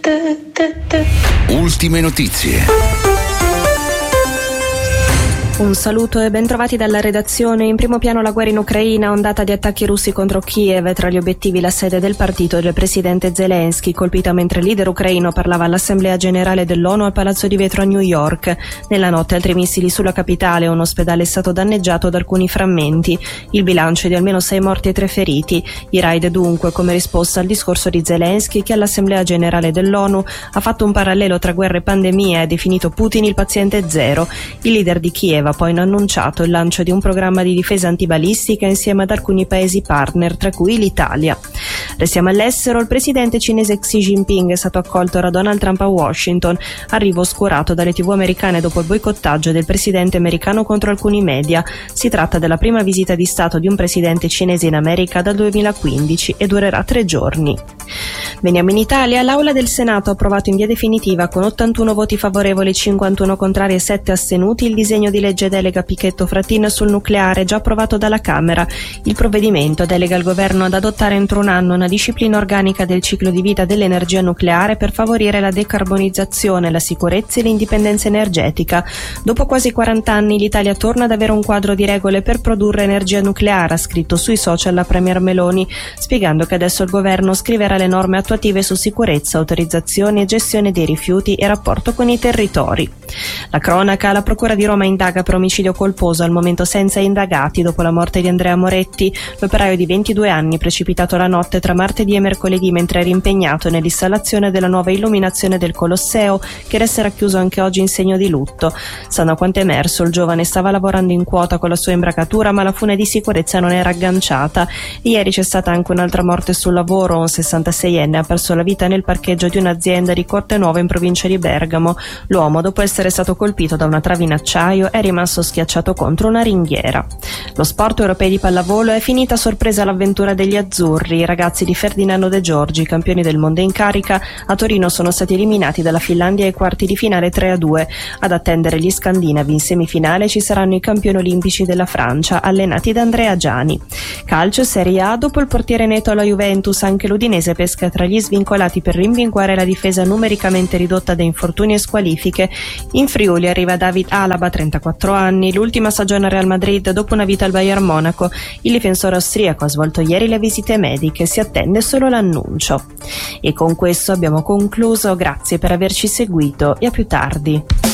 Ultime notizie. Un saluto e bentrovati dalla redazione. In primo piano la guerra in Ucraina, ondata di attacchi russi contro Kiev, tra gli obiettivi la sede del partito del presidente Zelensky, colpita mentre il leader ucraino parlava all'Assemblea Generale dell'ONU al Palazzo di Vetro a New York. Nella notte altri missili sulla capitale, un ospedale è stato danneggiato da alcuni frammenti. Il bilancio è di almeno 6 morti e 3 feriti. I raid dunque come risposta al discorso di Zelensky, che all'Assemblea Generale dell'ONU ha fatto un parallelo tra guerra e pandemia e ha definito Putin il paziente zero. Il leader di Kiev ha poi annunciato il lancio di un programma di difesa antibalistica insieme ad alcuni paesi partner, tra cui l'Italia. Restiamo all'estero. Il presidente cinese Xi Jinping è stato accolto da Donald Trump a Washington, arrivo oscurato dalle TV americane dopo il boicottaggio del presidente americano contro alcuni media. Si tratta della prima visita di Stato di un presidente cinese in America dal 2015 e durerà 3 giorni. Veniamo in Italia. L'Aula del Senato ha approvato in via definitiva con 81 voti favorevoli, 51 contrari e 7 astenuti il disegno di legge delega Pichetto-Fratin sul nucleare, già approvato dalla Camera. Il provvedimento delega il governo ad adottare entro un anno una disciplina organica del ciclo di vita dell'energia nucleare per favorire la decarbonizzazione, la sicurezza e l'indipendenza energetica. Dopo quasi 40 anni l'Italia torna ad avere un quadro di regole per produrre energia nucleare, ha scritto sui social la Premier Meloni, spiegando che adesso il governo scriverà le norme attuative su sicurezza, autorizzazione e gestione dei rifiuti e rapporto con i territori. La cronaca. La Procura di Roma indaga per omicidio colposo, al momento senza indagati, dopo la morte di Andrea Moretti, l'operaio di 22 anni precipitato la notte tra martedì e mercoledì mentre era impegnato nell'installazione della nuova illuminazione del Colosseo, che resterà chiuso anche oggi in segno di lutto. Stando a quanto emerso, il giovane stava lavorando in quota con la sua imbracatura, ma la fune di sicurezza non era agganciata. Ieri c'è stata anche un'altra morte sul lavoro. Un 66enne ha perso la vita nel parcheggio di un'azienda di Cortenuovo in provincia di Bergamo. L'uomo, dopo essere stato colpito da una trave in acciaio, è rimasto schiacciato contro una ringhiera. Lo sport europeo di pallavolo. È finita a sorpresa l'avventura degli azzurri. I ragazzi di Ferdinando De Giorgi, campioni del mondo in carica, a Torino sono stati eliminati dalla Finlandia ai quarti di finale 3-2. Ad attendere gli scandinavi in semifinale ci saranno i campioni olimpici della Francia, allenati da Andrea Giani. Calcio Serie A. Dopo il portiere neto alla Juventus, anche l'Udinese pesca tra gli svincolati per rinvincolare la difesa numericamente ridotta da infortuni e squalifiche. In Friuli arriva David Alaba, 34 anni, l'ultima stagione a Real Madrid dopo una vita al Bayern Monaco. Il difensore austriaco ha svolto ieri le visite mediche, si attende solo l'annuncio. E con questo abbiamo concluso. Grazie per averci seguito e a più tardi.